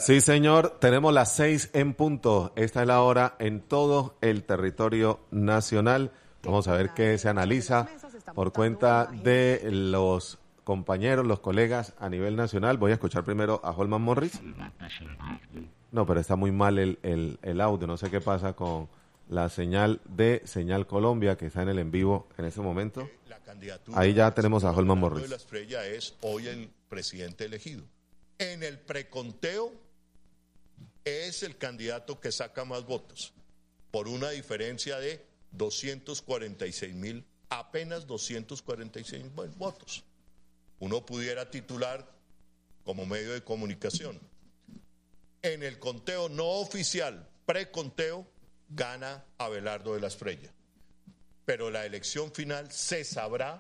Sí, señor, tenemos las 6 en punto. Esta es la hora en todo el territorio nacional. Vamos a ver qué se analiza por cuenta de los compañeros, los colegas a nivel nacional. Voy a escuchar primero a Holman Morris. No, pero está muy mal el audio. No sé qué pasa con la señal de Señal Colombia, que está en el en vivo en este momento. Ahí ya tenemos a Holman Morris. La estrella es hoy el presidente elegido. En el preconteo es el candidato que saca más votos, por una diferencia de 246,000, apenas 246,000 votos. Uno pudiera titular como medio de comunicación: en el conteo no oficial, preconteo, gana Abelardo de la Espriella. Pero la elección final se sabrá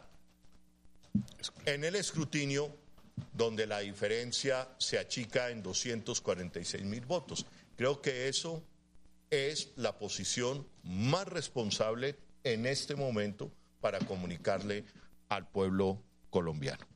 en el escrutinio, donde la diferencia se achica en 246,000 votos. Creo que eso es la posición más responsable en este momento para comunicarle al pueblo colombiano.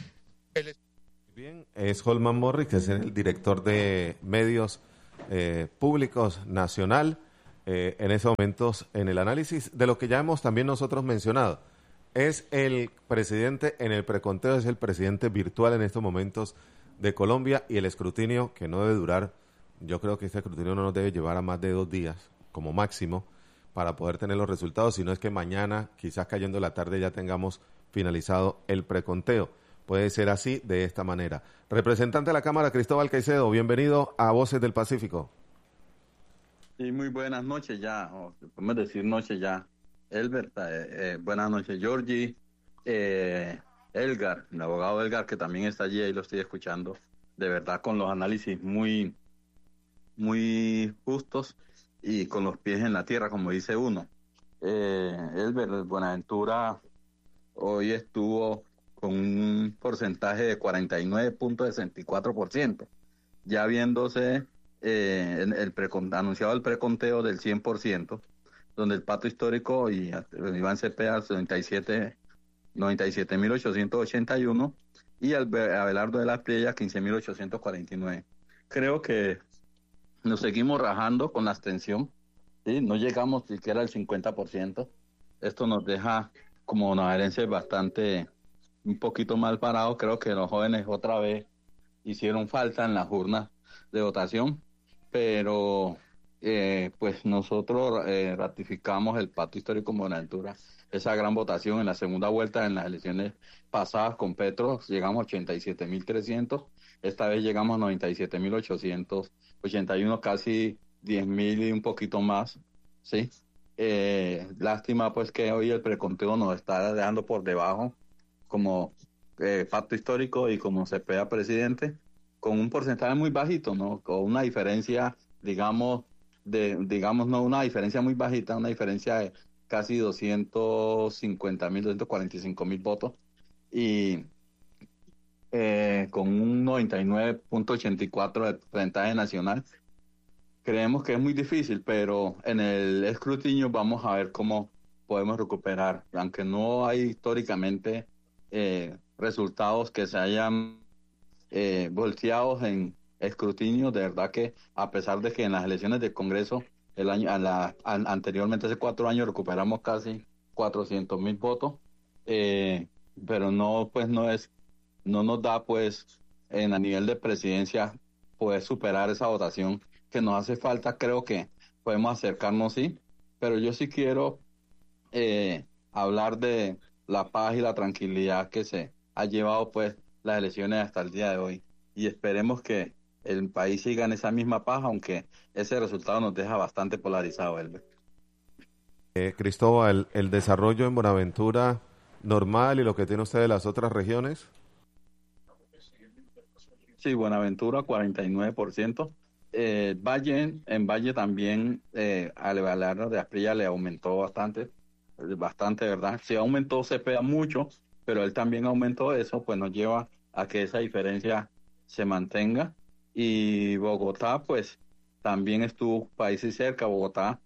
Bien, es Holman Morris, que es el director de medios públicos nacional. En esos momentos, en el análisis de lo que ya hemos también nosotros mencionado, es el presidente en el preconteo, es el presidente virtual en estos momentos de Colombia, y el escrutinio, que no debe durar, yo creo que este escrutinio no nos debe llevar a más de 2 días como máximo para poder tener los resultados, sino es que mañana, quizás cayendo la tarde, ya tengamos finalizado el preconteo. Puede ser así, de esta manera. Representante de la Cámara, Cristóbal Caicedo, bienvenido a Voces del Pacífico. Sí, muy buenas noches ya, podemos decir noche ya. Elbert, buenas noches, Georgie, Elgar, el abogado Elgar, que también está allí, ahí lo estoy escuchando, de verdad con los análisis muy, muy justos y con los pies en la tierra, como dice uno. Elbert Buenaventura hoy estuvo con un porcentaje de 49.64%, ya viéndose anunciado el preconteo del 100%, donde el Pacto Histórico y Iván Cepeda 97.881 y Abelardo de la Espriella 15.849. Creo que nos seguimos rajando con la abstención, ¿sí? No llegamos siquiera al 50%. Esto nos deja como bonaerenses bastante, un poquito mal parados. Creo que los jóvenes otra vez hicieron falta en las urnas de votación, pero pues nosotros ratificamos el Pacto Histórico con Buenaventura, esa gran votación en la segunda vuelta en las elecciones pasadas con Petro, llegamos a 87.300, esta vez llegamos a 97.881, casi 10.000 y un poquito más, ¿sí? Lástima pues que hoy el preconteo nos está dejando por debajo como Pacto Histórico y como Cepeda presidente, con un porcentaje muy bajito, ¿no? Con una diferencia, digamos, no una diferencia muy bajita, una diferencia de casi 250.000, 245.000 votos, y con un 99.84 de porcentaje nacional. Creemos que es muy difícil, pero en el escrutinio vamos a ver cómo podemos recuperar, aunque no hay históricamente resultados que se hayan volteados en escrutinio. De verdad que a pesar de que en las elecciones del Congreso anteriormente, hace 4 años, recuperamos casi 400.000 votos, pero no, pues no nos da pues a nivel de presidencia poder superar esa votación que nos hace falta. Creo que podemos acercarnos, sí, pero yo sí quiero hablar de la paz y la tranquilidad que se ha llevado pues las elecciones hasta el día de hoy, y esperemos que el país siga en esa misma paz, aunque ese resultado nos deja bastante polarizado, Elber. Cristóbal, el desarrollo en Buenaventura normal, y lo que tiene usted de las otras regiones. Sí, Buenaventura 49%. En Valle también a Abelardo de Espriella le aumentó bastante, ¿verdad? Sí aumentó Cepeda mucho, pero él también aumentó. Eso pues nos lleva a que esa diferencia se mantenga. Y Bogotá pues también estuvo países cerca. Bogotá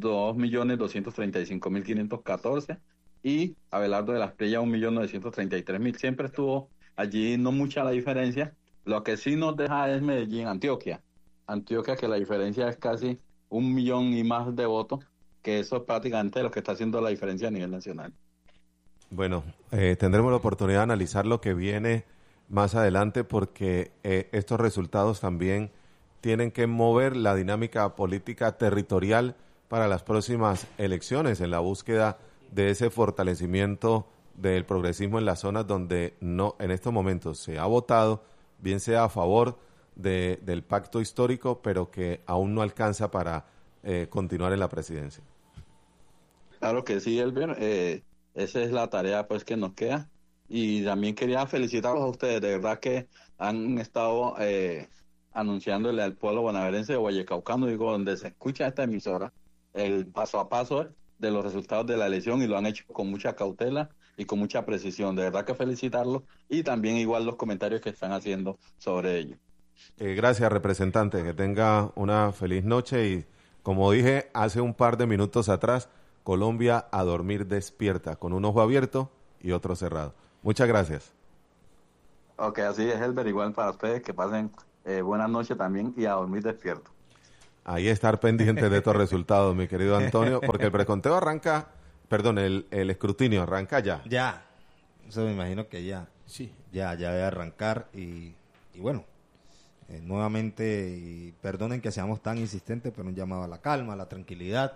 2.235.514 y Abelardo de la Espriella 1.933.000. Siempre estuvo allí, no mucha la diferencia. Lo que sí nos deja es Medellín, Antioquia, Antioquia, que la diferencia es casi 1 millón y más de votos, que eso es prácticamente lo que está haciendo la diferencia a nivel nacional. Bueno, tendremos la oportunidad de analizar lo que viene más adelante porque estos resultados también tienen que mover la dinámica política territorial para las próximas elecciones en la búsqueda de ese fortalecimiento del progresismo en las zonas donde no en estos momentos se ha votado, bien sea a favor del pacto histórico, pero que aún no alcanza para continuar en la presidencia. Claro que sí, Elber, esa es la tarea pues que nos queda, y también quería felicitarlos a ustedes, de verdad que han estado anunciándole al pueblo bonaerense de Vallecaucano, digo, donde se escucha esta emisora, el paso a paso de los resultados de la elección, y lo han hecho con mucha cautela y con mucha precisión. De verdad que felicitarlos, y también igual los comentarios que están haciendo sobre ello. Gracias, representante, que tenga una feliz noche y, como dije hace un par de minutos atrás, Colombia a dormir despierta, con un ojo abierto y otro cerrado. Muchas gracias. Ok, así es, Elber, igual para ustedes, que pasen buenas noches también y a dormir despierto. Ahí estar pendientes de estos resultados, mi querido Antonio, porque el preconteo arranca, perdón, el escrutinio arranca ya. Ya, eso me imagino que ya. Sí. Ya debe arrancar y bueno, nuevamente, y perdonen que seamos tan insistentes, pero un llamado a la calma, a la tranquilidad,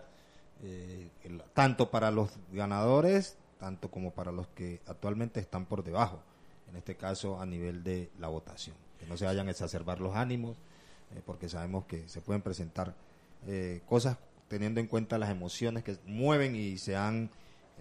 tanto para los ganadores, tanto como para los que actualmente están por debajo, en este caso a nivel de la votación. Que no se vayan a exacerbar los ánimos, porque sabemos que se pueden presentar cosas teniendo en cuenta las emociones que mueven y se han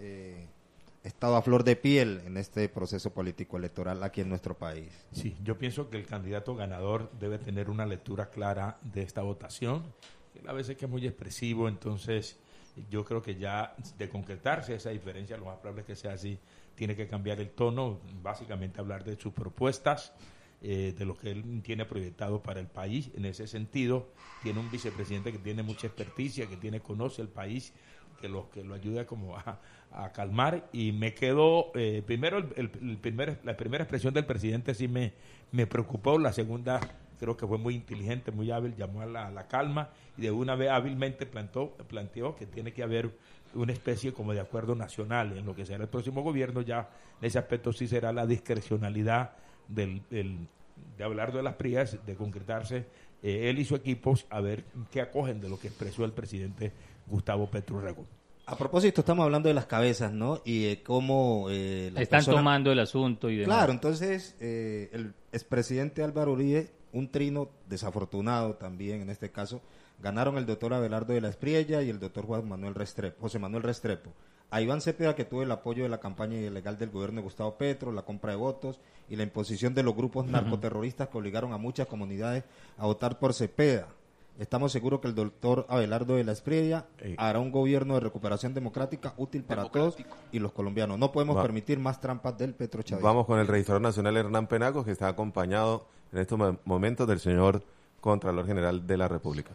estado a flor de piel en este proceso político electoral aquí en nuestro país. Sí, yo pienso que el candidato ganador debe tener una lectura clara de esta votación, que a veces que es muy expresivo, entonces yo creo que ya de concretarse esa diferencia, lo más probable es que sea así, tiene que cambiar el tono, básicamente hablar de sus propuestas, de lo que él tiene proyectado para el país. En ese sentido, tiene un vicepresidente que tiene mucha experticia, que conoce el país, que lo ayuda como a calmar, y me quedó primero la primera expresión del presidente sí me preocupó, la segunda creo que fue muy inteligente, muy hábil, llamó a la calma y de una vez hábilmente planteó que tiene que haber una especie como de acuerdo nacional en lo que será el próximo gobierno. Ya en ese aspecto sí será la discrecionalidad de hablar de las prioridades, de concretarse él y su equipo, a ver qué acogen de lo que expresó el presidente Gustavo Petro Urrego. A propósito, estamos hablando de las cabezas, ¿no? Y cómo están tomando el asunto y demás. Claro, entonces el expresidente Álvaro Uribe, un trino desafortunado también en este caso, ganaron el doctor Abelardo de la Espriella y el doctor José Manuel Restrepo. A Iván Cepeda, que tuvo el apoyo de la campaña ilegal del gobierno de Gustavo Petro, la compra de votos y la imposición de los grupos narcoterroristas que obligaron a muchas comunidades a votar por Cepeda. Estamos seguros que el doctor Abelardo de la Espriella hará un gobierno de recuperación democrática útil para todos y los colombianos. No podemos permitir más trampas del petrochavismo. Vamos con el registrador nacional Hernán Penagos, que está acompañado en estos momentos del señor Contralor General de la República.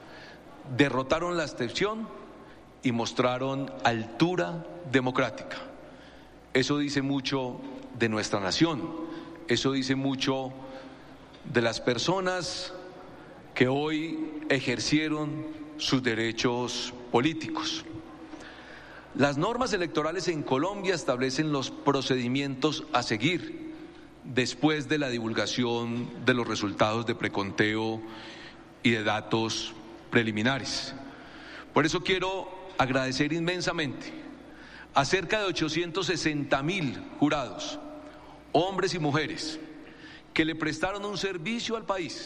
Derrotaron la abstención y mostraron altura democrática. Eso dice mucho de nuestra nación, eso dice mucho de las personas que hoy ejercieron sus derechos políticos. Las normas electorales en Colombia establecen los procedimientos a seguir después de la divulgación de los resultados de preconteo y de datos preliminares. Por eso quiero agradecer inmensamente a cerca de 860,000 jurados, hombres y mujeres, que le prestaron un servicio al país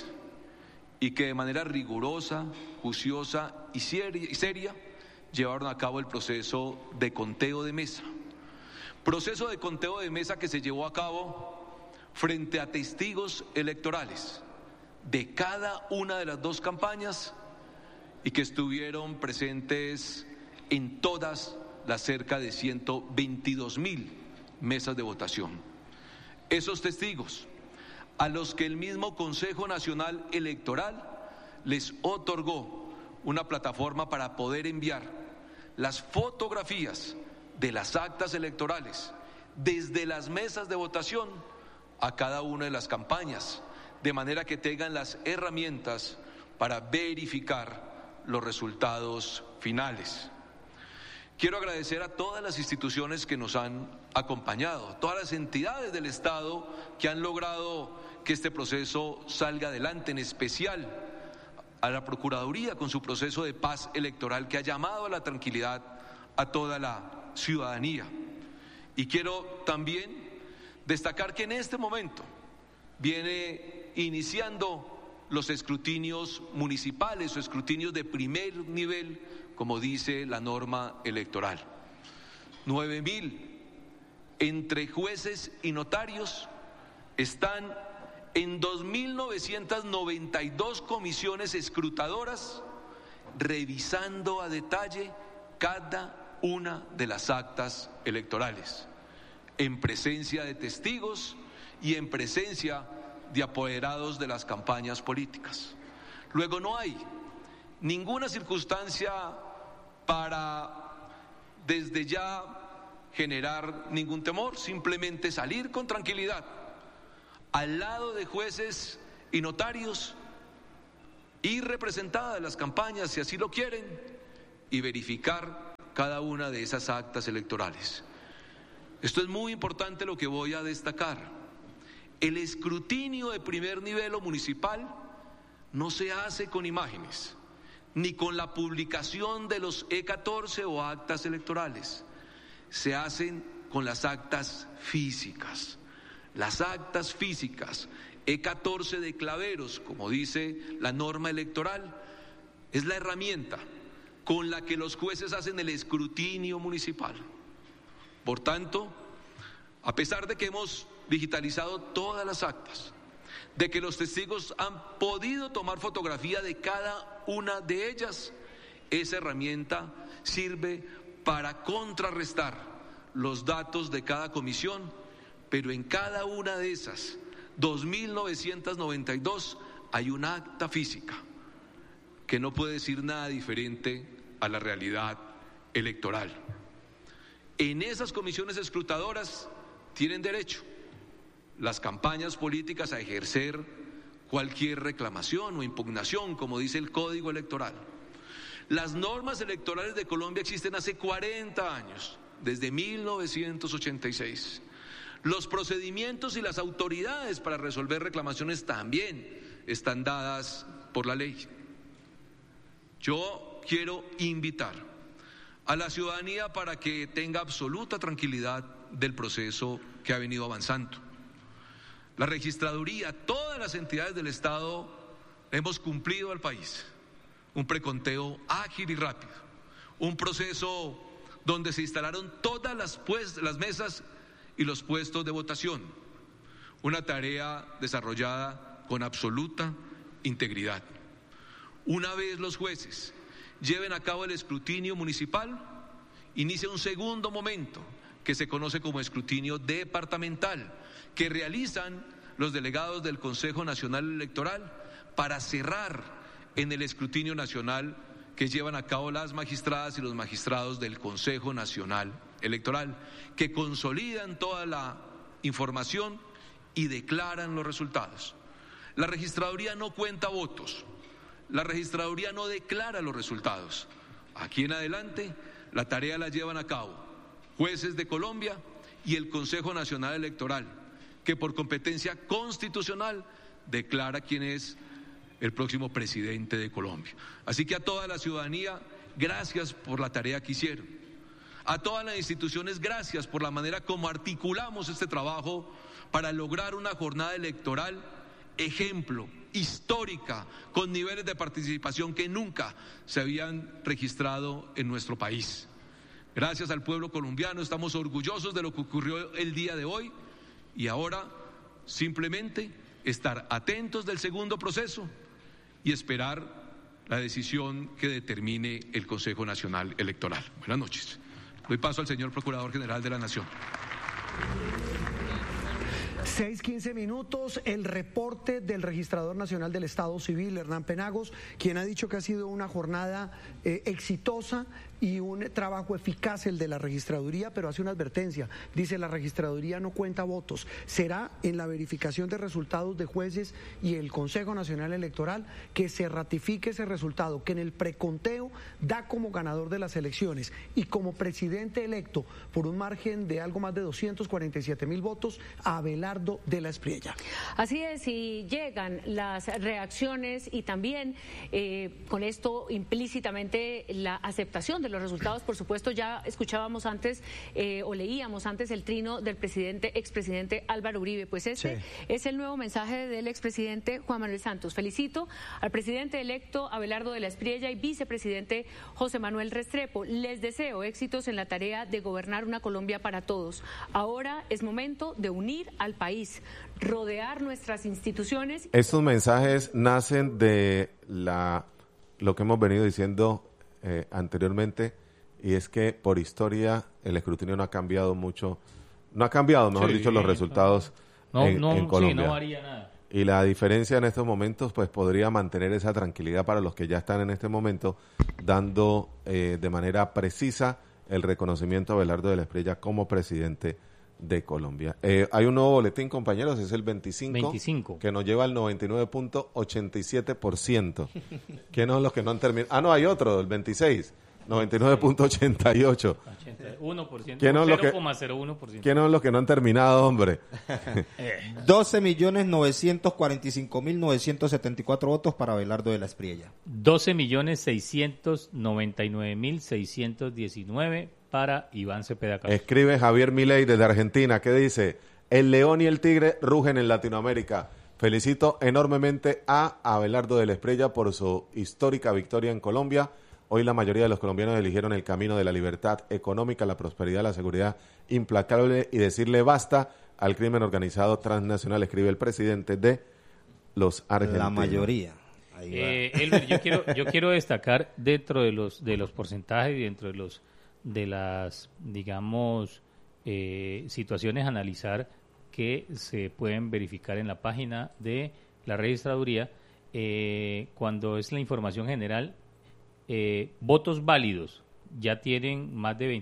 y que de manera rigurosa, juiciosa y seria llevaron a cabo el proceso de conteo de mesa. Proceso de conteo de mesa que se llevó a cabo frente a testigos electorales de cada una de las dos campañas y que estuvieron presentes en todas las cerca de 122,000 mesas de votación. Esos testigos, a los que el mismo Consejo Nacional Electoral les otorgó una plataforma para poder enviar las fotografías de las actas electorales desde las mesas de votación a cada una de las campañas, de manera que tengan las herramientas para verificar los resultados finales. Quiero agradecer a todas las instituciones que nos han acompañado, todas las entidades del Estado que han logrado que este proceso salga adelante, en especial a la Procuraduría con su proceso de paz electoral que ha llamado a la tranquilidad a toda la ciudadanía. Y quiero también destacar que en este momento viene iniciando los escrutinios municipales o escrutinios de primer nivel, como dice la norma electoral. 9.000 entre jueces y notarios están en 2.992 comisiones escrutadoras revisando a detalle cada una de las actas electorales, en presencia de testigos y en presencia de apoderados de las campañas políticas. Luego, no hay ninguna circunstancia para desde ya generar ningún temor, simplemente salir con tranquilidad al lado de jueces y notarios y representadas las campañas, si así lo quieren, y verificar cada una de esas actas electorales. Esto es muy importante lo que voy a destacar. El escrutinio de primer nivel o municipal no se hace con imágenes, ni con la publicación de los E14 o actas electorales. Se hacen con las actas físicas. Las actas físicas, E14 de claveros, como dice la norma electoral, es la herramienta con la que los jueces hacen el escrutinio municipal. Por tanto, a pesar de que hemos digitalizado todas las actas, de que los testigos han podido tomar fotografía de cada una de ellas, esa herramienta sirve para contrarrestar los datos de cada comisión, pero en cada una de esas 2.992 hay una acta física que no puede decir nada diferente a la realidad electoral. En esas comisiones escrutadoras tienen derecho las campañas políticas a ejercer cualquier reclamación o impugnación, como dice el Código Electoral. Las normas electorales de Colombia existen hace 40 años, desde 1986. Los procedimientos y las autoridades para resolver reclamaciones también están dadas por la ley. Yo quiero invitar a la ciudadanía para que tenga absoluta tranquilidad del proceso que ha venido avanzando. La registraduría, todas las entidades del Estado hemos cumplido al país un preconteo ágil y rápido, un proceso donde se instalaron todas las mesas y los puestos de votación, una tarea desarrollada con absoluta integridad. Una vez los jueces lleven a cabo el escrutinio municipal, inicia un segundo momento que se conoce como escrutinio departamental, que realizan los delegados del Consejo Nacional Electoral para cerrar en el escrutinio nacional que llevan a cabo las magistradas y los magistrados del Consejo Nacional Electoral, que consolidan toda la información y declaran los resultados. La registraduría no cuenta votos, la registraduría no declara los resultados. Aquí en adelante la tarea la llevan a cabo jueces de Colombia y el Consejo Nacional Electoral, que por competencia constitucional declara quién es el próximo presidente de Colombia. Así que a toda la ciudadanía, gracias por la tarea que hicieron. A todas las instituciones, gracias por la manera como articulamos este trabajo para lograr una jornada electoral ejemplo, histórica, con niveles de participación que nunca se habían registrado en nuestro país. Gracias al pueblo colombiano, estamos orgullosos de lo que ocurrió el día de hoy y ahora simplemente estar atentos del segundo proceso y esperar la decisión que determine el Consejo Nacional Electoral. Buenas noches. Doy paso al señor Procurador General de la Nación. 6:15 minutos, el reporte del Registrador Nacional del Estado Civil, Hernán Penagos, quien ha dicho que ha sido una jornada exitosa, y un trabajo eficaz el de la registraduría, pero hace una advertencia. Dice: la registraduría no cuenta votos. Será en la verificación de resultados de jueces y el Consejo Nacional Electoral que se ratifique ese resultado, que en el preconteo da como ganador de las elecciones y como presidente electo por un margen de algo más de 247.000 votos a Abelardo de la Espriella. Así es, y llegan las reacciones y también con esto implícitamente la aceptación de los resultados. Por supuesto, ya escuchábamos antes o leíamos antes el trino del expresidente Álvaro Uribe. Pues este es el nuevo mensaje del expresidente Juan Manuel Santos. Felicito al presidente electo Abelardo de la Espriella y vicepresidente José Manuel Restrepo. Les deseo éxitos en la tarea de gobernar una Colombia para todos. Ahora es momento de unir al país, rodear nuestras instituciones. Estos mensajes nacen de lo que hemos venido diciendo anteriormente, y es que por historia el escrutinio no ha cambiado mucho, mejor dicho, los resultados en Colombia. Sí, no varía nada. Y la diferencia en estos momentos pues podría mantener esa tranquilidad para los que ya están en este momento, dando de manera precisa el reconocimiento a Abelardo de la Espriella como presidente de Colombia. Hay un nuevo boletín, compañeros, es el 25. Que nos lleva al 99.87%. ¿Quiénes son los que no han terminado? Ah, no, hay otro, el 26, 99.88. 1%, ¿Quiénes son 0,01%. ¿Quiénes son los que no han terminado, hombre? 12.904.974 votos para Abelardo de la Espriella. 12.699.619 para Iván Cepeda Castro. Escribe Javier Milei desde Argentina, que dice: el león y el tigre rugen en Latinoamérica. Felicito enormemente a Abelardo de la Espriella por su histórica victoria en Colombia. Hoy la mayoría de los colombianos eligieron el camino de la libertad económica, la prosperidad, la seguridad implacable y decirle basta al crimen organizado transnacional, escribe el presidente de los argentinos. La mayoría. Elber, yo quiero destacar dentro de los porcentajes y dentro de las, digamos, situaciones a analizar que se pueden verificar en la página de la registraduría, cuando es la información general, votos válidos ya tienen más de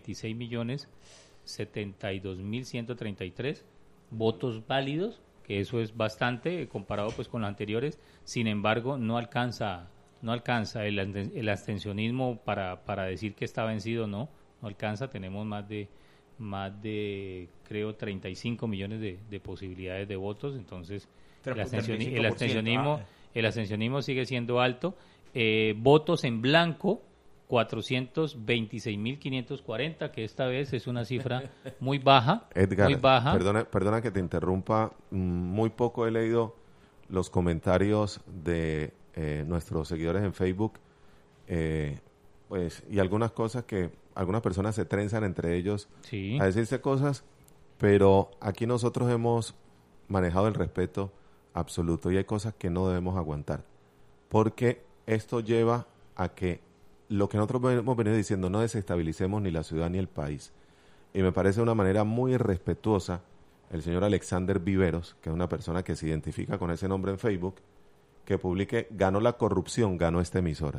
26.072.133 votos válidos, que eso es bastante comparado pues con los anteriores. Sin embargo, no alcanza el abstencionismo para decir que está vencido. No alcanza. Tenemos más de creo 35 millones de posibilidades de votos. Entonces el abstencionismo sigue siendo alto. Votos en blanco 426.540, que esta vez es una cifra muy baja. Edgar, muy baja. Perdona que te interrumpa. Muy poco he leído los comentarios de nuestros seguidores en Facebook, pues, y algunas cosas que algunas personas se trenzan entre ellos a decirse cosas, pero aquí nosotros hemos manejado el respeto absoluto y hay cosas que no debemos aguantar, porque esto lleva a que lo que nosotros hemos venido diciendo, no desestabilicemos ni la ciudad ni el país. Y me parece de una manera muy irrespetuosa el señor Alexander Viveros, que es una persona que se identifica con ese nombre en Facebook, que publique: ganó la corrupción, ganó esta emisora.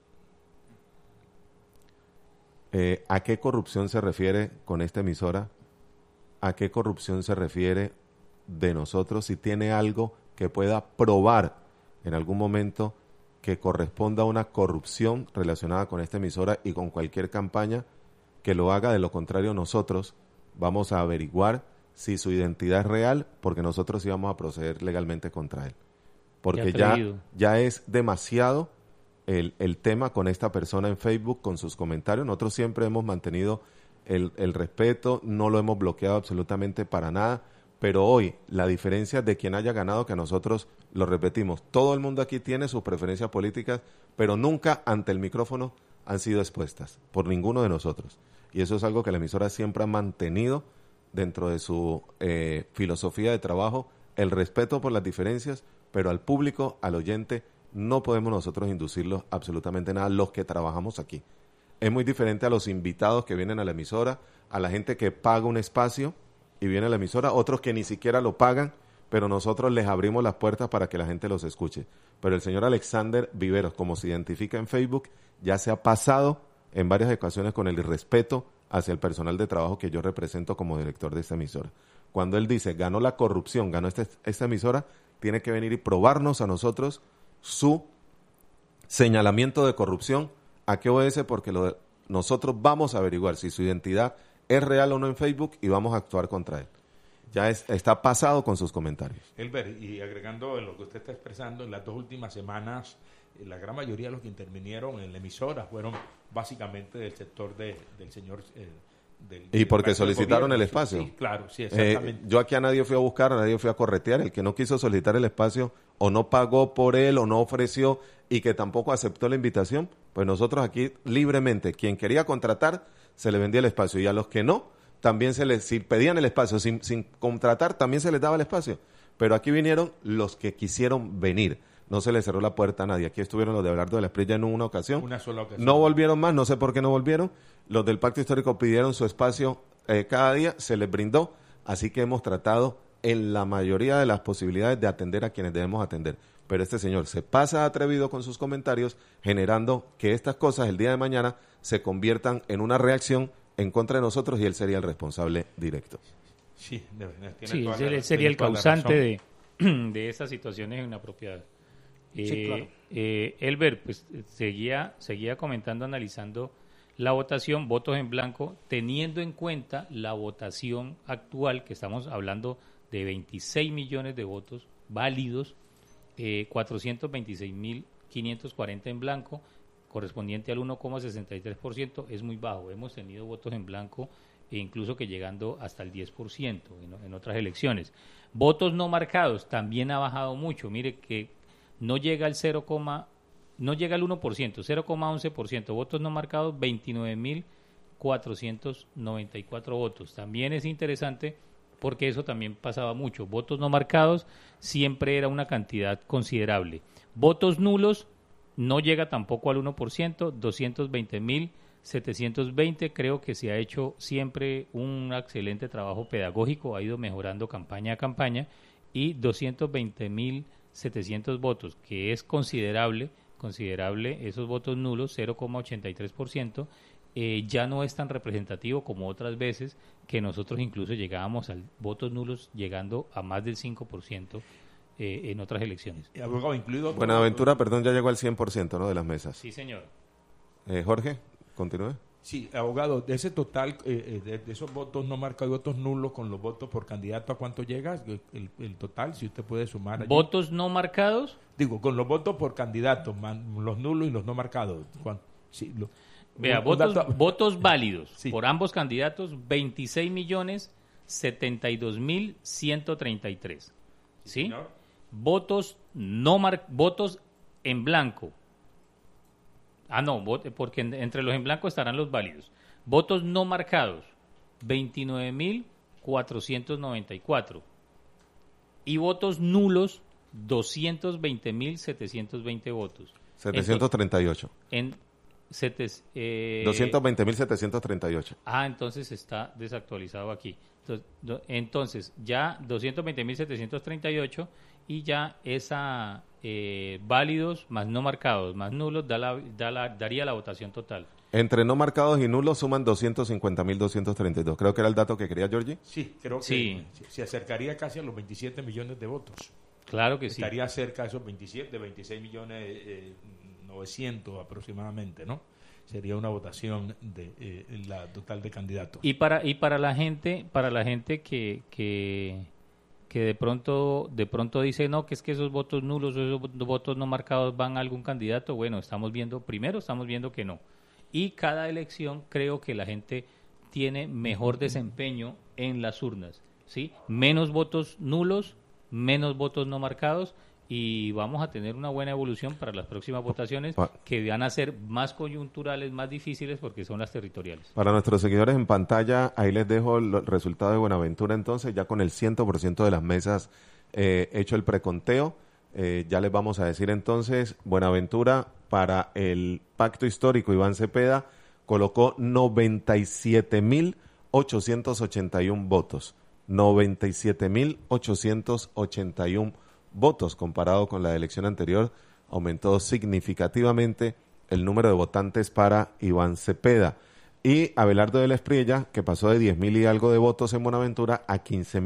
¿A qué corrupción se refiere con esta emisora? ¿A qué corrupción se refiere de nosotros? Si tiene algo que pueda probar en algún momento que corresponda a una corrupción relacionada con esta emisora y con cualquier campaña, que lo haga. De lo contrario, nosotros vamos a averiguar si su identidad es real, porque nosotros íbamos a proceder legalmente contra él. Porque ya es demasiado el tema con esta persona en Facebook, con sus comentarios. Nosotros siempre hemos mantenido el respeto, no lo hemos bloqueado absolutamente para nada, pero hoy la diferencia de quien haya ganado, que nosotros lo repetimos, todo el mundo aquí tiene sus preferencias políticas, pero nunca ante el micrófono han sido expuestas por ninguno de nosotros. Y eso es algo que la emisora siempre ha mantenido dentro de su filosofía de trabajo, el respeto por las diferencias, pero al público, al oyente, no podemos nosotros inducirlos absolutamente nada, los que trabajamos aquí. Es muy diferente a los invitados que vienen a la emisora, a la gente que paga un espacio y viene a la emisora, otros que ni siquiera lo pagan, pero nosotros les abrimos las puertas para que la gente los escuche. Pero el señor Alexander Viveros, como se identifica en Facebook, ya se ha pasado en varias ocasiones con el irrespeto hacia el personal de trabajo que yo represento como director de esta emisora. Cuando él dice, ganó la corrupción, ganó esta emisora, tiene que venir y probarnos a nosotros su señalamiento de corrupción. ¿A qué obedece? Porque nosotros vamos a averiguar si su identidad es real o no en Facebook y vamos a actuar contra él. Ya está pasado con sus comentarios. Elber, y agregando en lo que usted está expresando, en las 2 últimas semanas, la gran mayoría de los que intervinieron en la emisora fueron básicamente del sector del señor... y porque solicitaron el espacio. Sí, claro, sí, exactamente. Yo aquí a nadie fui a buscar, a nadie fui a corretear. El que no quiso solicitar el espacio o no pagó por él o no ofreció y que tampoco aceptó la invitación, pues nosotros aquí libremente, quien quería contratar, se le vendía el espacio. Y a los que no, también si pedían el espacio sin contratar, también se les daba el espacio. Pero aquí vinieron los que quisieron venir. No se les cerró la puerta a nadie. Aquí estuvieron los de Abelardo de la Espriella en una ocasión. Una sola ocasión. No volvieron más, no sé por qué no volvieron. Los del Pacto Histórico pidieron su espacio cada día, se les brindó. Así que hemos tratado en la mayoría de las posibilidades de atender a quienes debemos atender. Pero este señor se pasa atrevido con sus comentarios, generando que estas cosas el día de mañana se conviertan en una reacción en contra de nosotros y él sería el responsable directo. Sí, él sería el causante de estas situaciones inapropiadas. Sí, claro. Elber, pues seguía comentando, analizando la votación, votos en blanco, teniendo en cuenta la votación actual, que estamos hablando de 26 millones de votos válidos, 426.540 en blanco, correspondiente al 1,63%, es muy bajo. Hemos tenido votos en blanco e incluso que llegando hasta el 10% en otras elecciones. Votos no marcados también ha bajado mucho. Mire que no llega al 1%, 0,11%. Votos no marcados, 29.494 votos. También es interesante porque eso también pasaba mucho. Votos no marcados siempre era una cantidad considerable. Votos nulos no llega tampoco al 1%, 220.720. Creo que se ha hecho siempre un excelente trabajo pedagógico, ha ido mejorando campaña a campaña, y 220.700 votos, que es considerable, esos votos nulos, 0,83%, ya no es tan representativo como otras veces que nosotros incluso llegábamos a votos nulos llegando a más del 5% en otras elecciones. Abogado, incluido... Buenaventura, perdón, ya llegó al 100%, ¿no?, de las mesas. Sí, señor. Jorge, continúe. Sí, abogado, de ese total, de esos votos no marcados y votos nulos con los votos por candidato, ¿a cuánto llega el total? Si usted puede sumar allí. ¿Votos no marcados? Digo, con los votos por candidato, los nulos y los no marcados. Sí, vea, votos válidos por ambos candidatos, 26.072.133. ¿Sí? Señor. Votos en blanco. No, porque entre los en blanco estarán los válidos. Votos no marcados, 29.494. Y votos nulos, 220.720 votos. 738. 220.738. Entonces está desactualizado aquí. Entonces ya 220.738 y ya esa válidos más no marcados más nulos daría la votación total. Entre no marcados y nulos suman 250.232. Creo que era el dato que quería Georgie. Sí, creo que se acercaría casi a los 27 millones de votos. Claro que sí. Estaría cerca de esos 26 millones 900 aproximadamente, ¿no? Sería una votación de la total de candidatos. Y para la gente que de pronto dice no, que es que esos votos nulos o esos votos no marcados van a algún candidato, bueno, estamos viendo que no. Y cada elección creo que la gente tiene mejor desempeño en las urnas, ¿sí? Menos votos nulos, menos votos no marcados, y vamos a tener una buena evolución para las próximas votaciones, que van a ser más coyunturales, más difíciles, porque son las territoriales. Para nuestros seguidores en pantalla, ahí les dejo el resultado de Buenaventura, entonces, ya con el 100% de las mesas hecho el preconteo. Ya les vamos a decir entonces, Buenaventura, para el Pacto Histórico, Iván Cepeda colocó 97.881 votos. 97.881 votos, comparado con la elección anterior, aumentó significativamente el número de votantes para Iván Cepeda. Y Abelardo de la Espriella, que pasó de 10.000 y algo de votos en Buenaventura a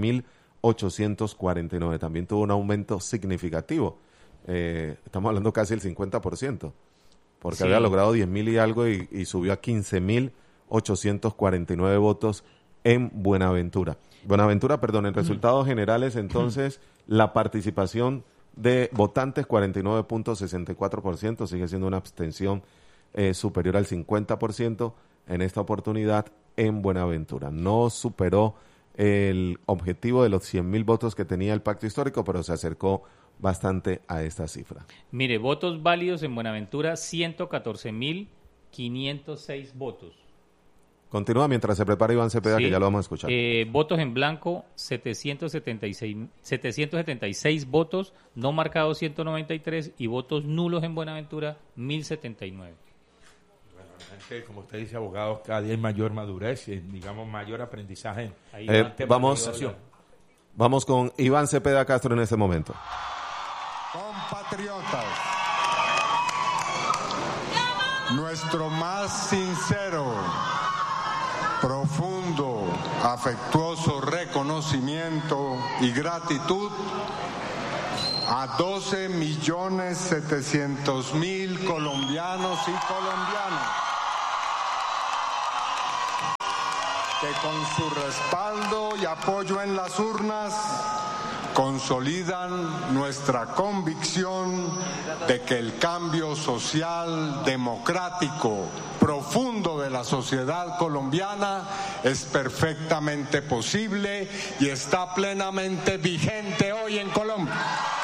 15.849. También tuvo un aumento significativo. Estamos hablando casi el 50%, porque Sí. había logrado 10.000 y algo y subió a 15.849 votos en Buenaventura. En resultados generales, entonces, la participación de votantes, 49.64%, sigue siendo una abstención superior al 50% en esta oportunidad en Buenaventura. No superó el objetivo de los 100.000 votos que tenía el pacto histórico, pero se acercó bastante a esta cifra. Mire, votos válidos en Buenaventura, 114.506 votos. Continúa mientras se prepara Iván Cepeda, Sí. que ya lo vamos a escuchar. Votos en blanco, 776 votos, no marcados 193 y votos nulos en Buenaventura, 1.079. Realmente, como usted dice, abogados, cada día hay mayor madurez y, digamos, mayor aprendizaje. Ahí en va. temas Vamos. de votación. Vamos con Iván Cepeda Castro en este momento. Compatriotas, nuestro más sincero, profundo, afectuoso reconocimiento y gratitud a 12.700.000 colombianos y colombianas que con su respaldo y apoyo en las urnas consolidan nuestra convicción de que el cambio social, democrático, profundo de la sociedad colombiana es perfectamente posible y está plenamente vigente hoy en Colombia.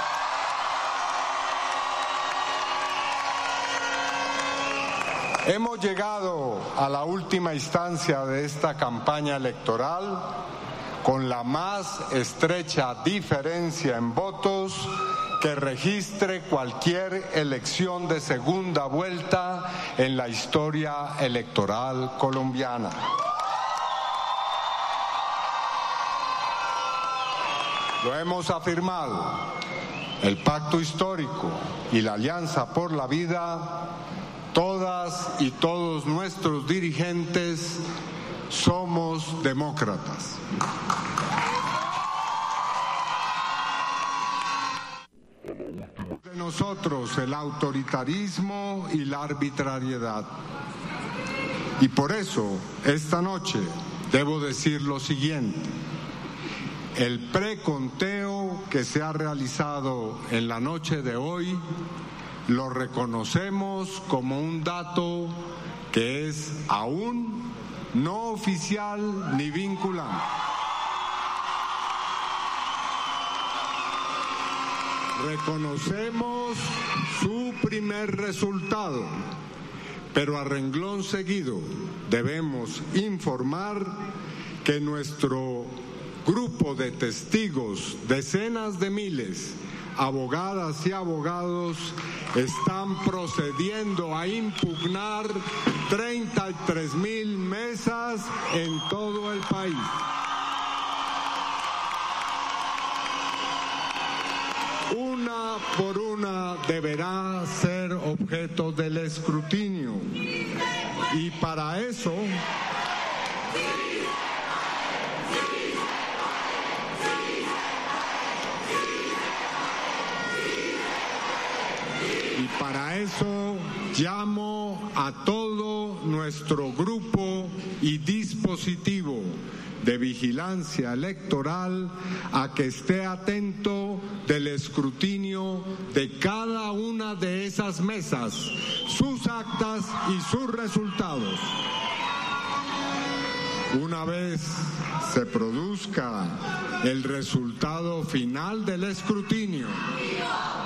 Hemos llegado a la última instancia de esta campaña electoral con la más estrecha diferencia en votos que registre cualquier elección de segunda vuelta en la historia electoral colombiana. Lo hemos afirmado, el pacto histórico y la Alianza por la Vida, todas y todos nuestros dirigentes somos demócratas. De nosotros el autoritarismo y la arbitrariedad. Y por eso, esta noche, debo decir lo siguiente. El preconteo que se ha realizado en la noche de hoy lo reconocemos como un dato que es aún no oficial ni vinculante. Reconocemos su primer resultado, pero a renglón seguido debemos informar que nuestro grupo de testigos, decenas de miles, abogadas y abogados, están procediendo a impugnar 33.000 mesas en todo el país. Una por una deberá ser objeto del escrutinio. Y para eso... Para eso llamo a todo nuestro grupo y dispositivo de vigilancia electoral a que esté atento del escrutinio de cada una de esas mesas, sus actas y sus resultados. Una vez se produzca el resultado final del escrutinio,